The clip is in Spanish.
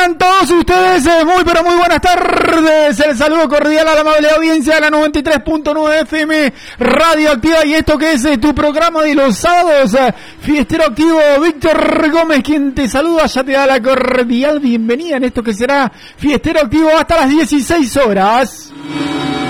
Tengan todos ustedes muy pero muy buenas tardes. El saludo cordial a la amable audiencia de la 93.9 FM Radio Activa, y esto que es tu programa de los sábados, Fiestero Activo. Víctor Gómez quien te saluda, ya te da la cordial bienvenida en esto que será Fiestero Activo hasta las 16 horas.